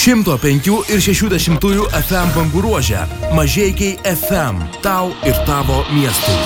105 ir 60 FM bangų ruože. Mažeikiai FM. Tau ir tavo miestui.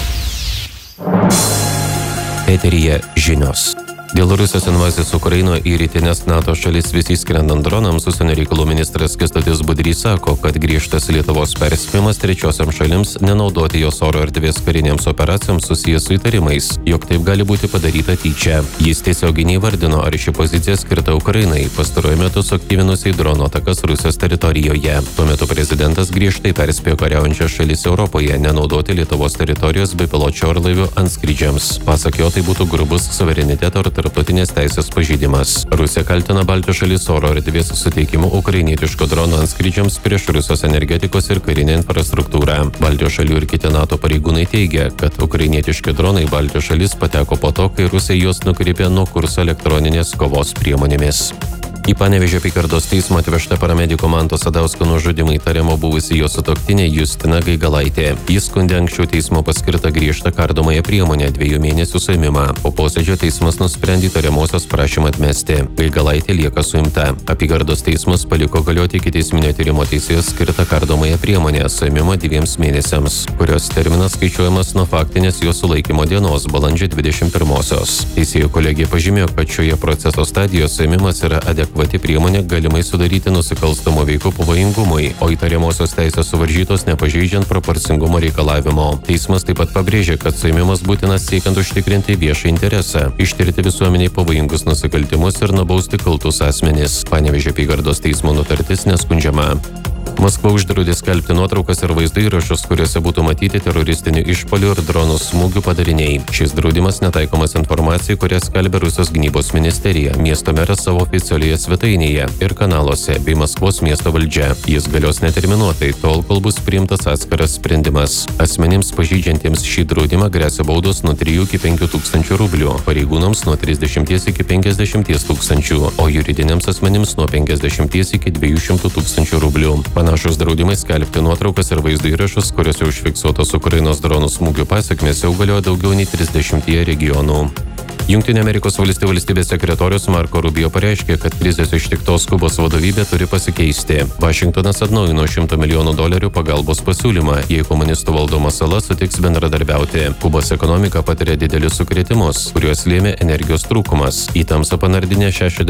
Eteryje žinios. Dėl Rusijos invazijos Ukrainoje į rytinės NATO šalis vis įskrendant dronams, užsienio reikalų ministras Kęstutis Budrys sako, kad griežtas Lietuvos perspėjimas trečiosiam šalims nenaudoti jos oro erdvės karinėms operacijoms susijęs su įtarimais, jog taip gali būti padaryta tyčia. Jis tiesioginiai vardino, ar ši pozicija skirta Ukrainai, pastaruoju metu suaktyvinusiai drono atakas Rusijos teritorijoje. Tuo metu prezidentas griežtai perspėjo kariaujančias šalis Europoje nenaudoti Lietuvos teritorijos bepiločių orlaivių antskrydžiams. Pasak jo, tai būtų grubus suvereniteto ir tarptautinės teisės pažeidimas. Rusija kaltina Baltijos šalis oro erdvės suteikimu ukrainietiško drono antskrydžiams prieš Rusijos energetikos ir karinę infrastruktūrą. Baltijos šalių ir kiti NATO pareigūnai teigia, kad ukrainietiški dronai Baltijos šalis pateko po to, kai Rusija juos nukreipė nuo kurso elektroninės kovos priemonėmis. Į Panevėžio apygardos teismą atvežta paramediko Manto Sadausko nužudymu įtariamo buvusi jo sutuoktinė Justina Gaigalaitė. Jis skundė anksčiau teismo paskirtą griežtą kardomąją priemonę 2 mėnesių suėmimą. Po posėdžio teismas nusprendė įtariamosios prašymą atmesti. Gaigalaitė lieka suimta. Apygardos teismas paliko galioti ikiteisminio tyrimo teisėjas skirtą kardomąją priemonę suėmimą 2 mėnesiams, kurios terminas skaičiuojamas nuo faktinės jo sulaikymo dienos balandžio 21-osios. Teisėjų kolegija pažymėjo, kad šioje proceso stadijoje suėmimas yra adekvati priemonė galimai sudaryti nusikalstamo veikų pavojingumui, o įtariamosios teisės suvaržytos nepažeidžiant proporcingumo reikalavimo. Teismas taip pat pabrėžė, kad suėmimas būtinas siekiant užtikrinti viešą interesą, ištirti visuomeniai pavojingus nusikaltimus ir nubausti kaltus asmenis. Panevėžio apygardos teismo nutartis neskundžiama. Maskva uždraudė skelbti nuotraukas ir vaizdo įrašus, kuriuose būtų matyti teroristinių išpuolių ir dronų smūgių padariniai. Šis draudimas netaikomas informacijai, kurią skelbia Rusijos gynybos ministerija, miesto meras savo oficialioje svetainėje ir kanaluose bei Maskvos miesto valdžia. Jis galios neterminuotai, tol kol bus priimtas atskiras sprendimas. Asmenims pažeidžiantiems šį draudimą gresia baudos nuo 3 iki 5 tūkstančių rublių, pareigūnams nuo 30 iki 50 tūkstančių, o juridiniams asmenims nuo 50 iki 200 tūkstančių rublių. Panašus draudimai skelbti nuotraukas ir vaizdo įrašus, kuriuose užfiksuotos Ukrainos dronų smūgių pasekmės, jau galioja daugiau nei 30 regionų. Jungtinių Amerikos valstijų valstybės sekretorius Marco Rubio pareiškė, kad krizės ištiktos Kubos vadovybė turi pasikeisti. Vašingtonas atnaujino $100 milijonų pagalbos pasiūlymą, jei komunistų valdoma sala sutiks bendradarbiauti. Kubos ekonomika patiria didelius sukrėtimus, kuriuos lėmė energijos trūkumas. Į tamsą panardinė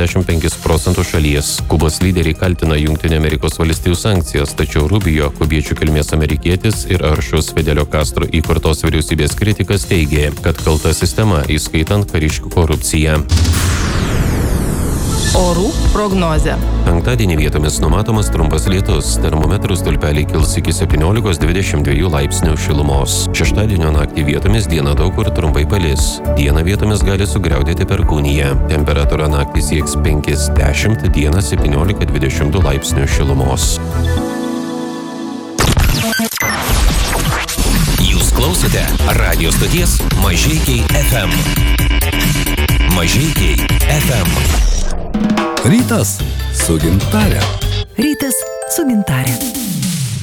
65% šalies. Kubos lyderiai kaltina Jungtinių Amerikos valstijų sankcijas, tačiau Rubio, kubiečių kilmės amerikietis ir aršus Fidelio Castro įkurtos vyriausybės kritikas teigė, kad kalta sistema, įskaitant kariškių korupciją. Orų prognozė. Penktadienį vietomis numatomas trumpas lietus. Termometrų stulpeliai kils iki 17–22 laipsnių šilumos. Šeštadienio naktį vietomis dieną daug kur trumpai palis. Dieną vietomis gali sugriaudėti perkūnija. Temperatūra naktį sieks 5–10, dieną 17–22 laipsnių šilumos. Jūs klausote radio stoties Mažeikiai FM. Mažeikiai FM. Rytas su gintare. Rytas su gintare.